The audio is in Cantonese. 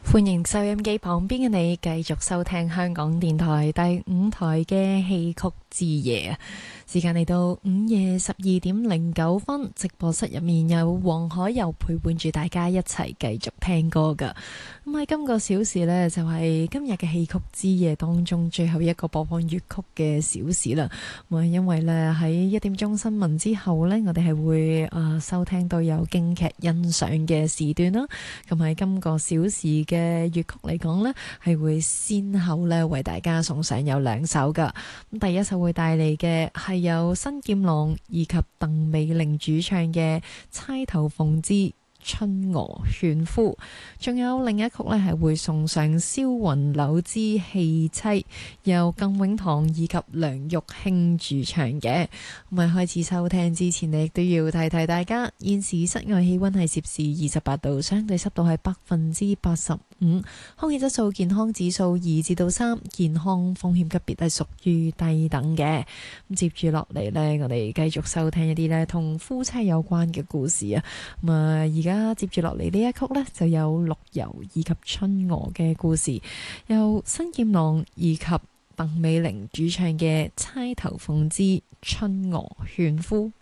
歡迎收音機旁邊嘅你繼續收聽香港電台第五台嘅戲曲之夜啊！時間嚟到午夜12:09，直播室入面有黃海柔陪伴住大家一齊繼續聽歌噶。咁喺今個小時呢，就係今日嘅戲曲之夜當中最後一個播放粵曲嘅小時啦。咁啊，因為呢喺1點鐘新聞之後呢，我哋係會收聽到有京劇欣賞嘅時段啦。咁喺今個小時嘅粵曲嚟講呢，係會先後呢為大家送上有2首噶。咁第一首會帶嚟嘅係由新劍郎以及鄧美玲主唱嘅《釵頭鳳之春娥勸夫》，仲有另一曲呢係會送上《蕭雲柳之戲妻》，由更永堂以及梁玉卿主唱嘅。咁啊，開始收聽之前，你亦都要提提大家，現時室外氣溫係攝氏28度，相對濕度係85%，空氣質素健康指數2至3，健康風險級別係屬於低等嘅。咁接住落嚟呢，我哋繼續收聽一啲呢同夫妻有關嘅故事啊。咁啊，而家接住落嚟呢一曲呢，就有陸游以及春娥嘅故事，由新劍郎以及鄧美玲主唱嘅《釵頭鳳之春娥勸夫》。